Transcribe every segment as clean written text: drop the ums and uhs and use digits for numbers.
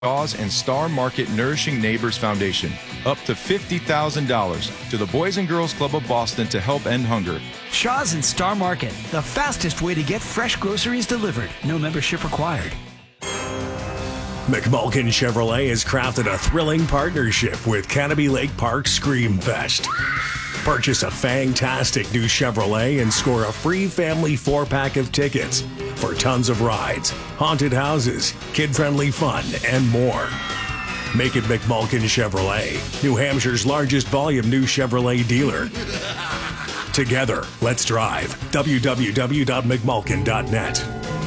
Cause and Star Market Nourishing Neighbors Foundation. Up to $50,000 to the Boys and Girls Club of Boston to help end hunger. Shaw's and Star Market, the fastest way to get fresh groceries delivered. No membership required. McMulkin Chevrolet has crafted a thrilling partnership with Canopy Lake Park Scream Fest. Purchase a fantastic new Chevrolet and score a free family 4-pack of tickets for tons of rides, haunted houses, kid-friendly fun, and more. Make it McMulkin Chevrolet, New Hampshire's largest volume new Chevrolet dealer. Together, let's drive. www.mcmulkin.net.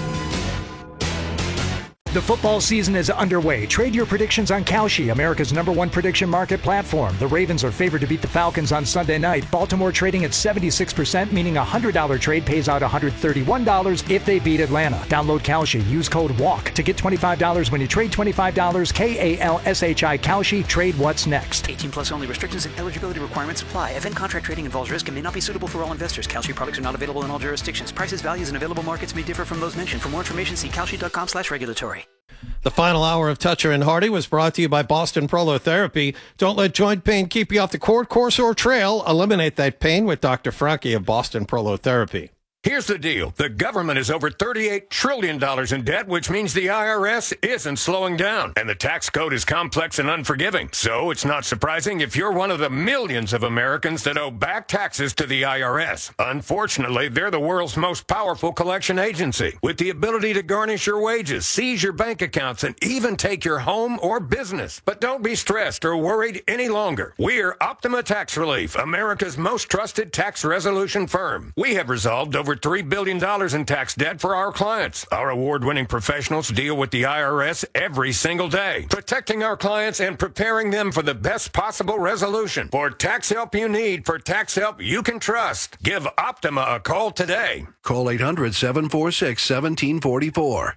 The football season is underway. Trade your predictions on Kalshi, America's #1 prediction market platform. The Ravens are favored to beat the Falcons on Sunday night. Baltimore trading at 76%, meaning a $100 trade pays out $131 if they beat Atlanta. Download Kalshi. Use code WALK to get $25 when you trade $25. KALSHI Kalshi. Trade what's next. 18 plus only. Restrictions and eligibility requirements apply. Event contract trading involves risk and may not be suitable for all investors. Kalshi products are not available in all jurisdictions. Prices, values, and available markets may differ from those mentioned. For more information, see kalshi.com/regulatory. The final hour of Toucher and Hardy was brought to you by Boston Prolotherapy. Don't let joint pain keep you off the court, course, or trail. Eliminate that pain with Dr. Franke of Boston Prolotherapy. Here's the deal. The government is over $38 trillion in debt, which means the IRS isn't slowing down. And the tax code is complex and unforgiving. So it's not surprising if you're one of the millions of Americans that owe back taxes to the IRS. Unfortunately, they're the world's most powerful collection agency, with the ability to garnish your wages, seize your bank accounts, and even take your home or business. But don't be stressed or worried any longer. We're Optima Tax Relief, America's most trusted tax resolution firm. We have resolved over $3 billion in tax debt for our clients. Our award-winning professionals deal with the IRS every single day, protecting our clients and preparing them for the best possible resolution. For tax help you need, for tax help you can trust, give Optima a call today. Call 800-746-1744.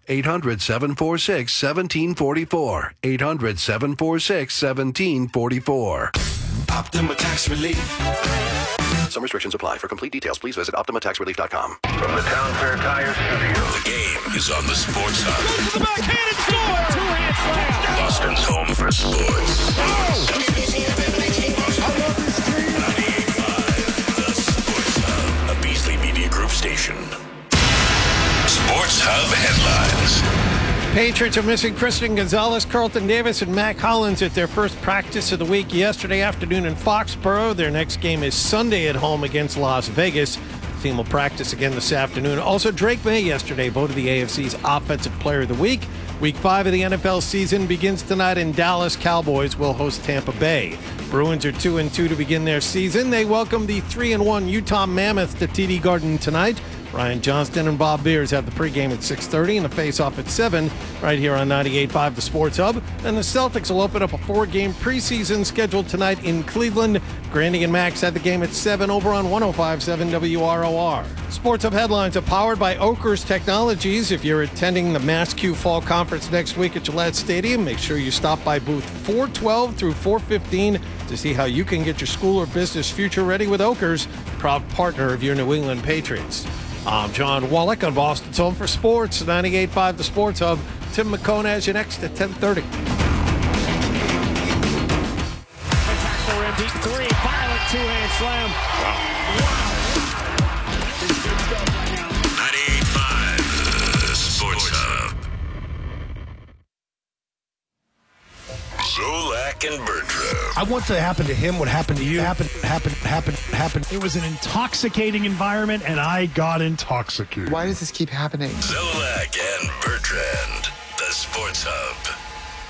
800-746-1744. 800-746-1744. Optima Tax Relief. Some restrictions apply. For complete details, please visit OptimaTaxRelief.com. From the Town Fair Tire Studio, the game is on the Sports Hub. Goes to the backhand and score! Two-hand slam! Boston's home for sports. Oh! I love this team. 98.5, the Sports Hub, a Beasley Media Group station. Sports Hub headlines. Patriots are missing Christian Gonzalez, Carlton Davis, and Mac Hollins at their first practice of the week yesterday afternoon in Foxborough. Their next game is Sunday at home against Las Vegas. The team will practice again this afternoon. Also, Drake May yesterday voted the AFC's Offensive Player of the Week. Week 5 of the NFL season begins tonight in Dallas. Cowboys will host Tampa Bay. Bruins are 2-2 to begin their season. They welcome the 3-1 Utah Mammoth to TD Garden tonight. Ryan Johnston and Bob Beers have the pregame at 6:30 and the face-off at 7 right here on 98.5 The Sports Hub. And the Celtics will open up a 4-game preseason scheduled tonight in Cleveland. Grandy and Max had the game at 7 over on 105.7 WROR. Sports Hub headlines are powered by Oakers Technologies. If you're attending the MassQ Fall Conference next week at Gillette Stadium, make sure you stop by booth 412 through 415 to see how you can get your school or business future ready with Oakers, proud partner of your New England Patriots. I'm John Wallach on Boston's Home for Sports, 98.5 The Sports Hub. Tim McCone has you next at 10:30. Tackle rim, deep three, violent two-hand slam. Wow. 98.5 The Sports Hub. Zolak and Bertram. I want to happen to him what happened to you. Happen. It was an intoxicating environment, and I got intoxicated. Why does this keep happening? Zolak and Bertrand, The Sports Hub.